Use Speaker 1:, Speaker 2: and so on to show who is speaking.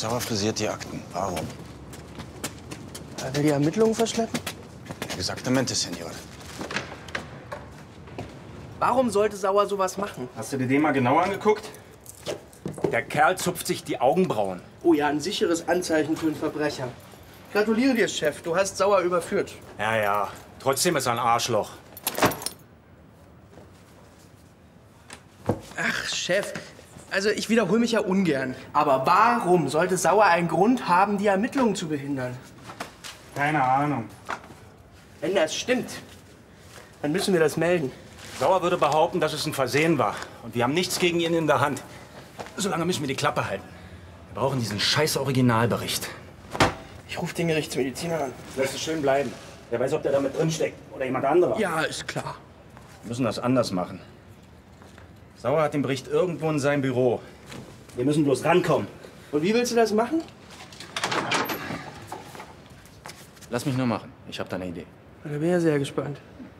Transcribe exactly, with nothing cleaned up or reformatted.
Speaker 1: Sauer frisiert die Akten. Warum?
Speaker 2: Er will die Ermittlungen verschleppen?
Speaker 1: Exaktamente, Senor.
Speaker 2: Warum sollte Sauer sowas machen?
Speaker 3: Hast du dir den mal genauer angeguckt? Der Kerl zupft sich die Augenbrauen.
Speaker 2: Oh ja, ein sicheres Anzeichen für einen Verbrecher. Gratuliere dir, Chef. Du hast Sauer überführt.
Speaker 3: Ja, ja. Trotzdem ist er ein Arschloch.
Speaker 2: Ach, Chef. Also, ich wiederhole mich ja ungern. Aber warum sollte Sauer einen Grund haben, die Ermittlungen zu behindern?
Speaker 3: Keine Ahnung.
Speaker 2: Wenn das stimmt, dann müssen wir das melden.
Speaker 3: Sauer würde behaupten, dass es ein Versehen war. Und wir haben nichts gegen ihn in der Hand. Solange müssen wir die Klappe halten. Wir brauchen diesen scheiß Originalbericht.
Speaker 2: Ich rufe den Gerichtsmediziner an.
Speaker 3: Lass es schön bleiben. Wer weiß, ob der da mit drin steckt. Oder jemand anderer.
Speaker 2: Ja, ist klar.
Speaker 3: Wir müssen das anders machen. Sauer hat den Bericht irgendwo in seinem Büro. Wir müssen bloß rankommen.
Speaker 2: Und wie willst du das machen?
Speaker 3: Lass mich nur machen. Ich habe da eine Idee.
Speaker 2: Da bin ich ja sehr gespannt.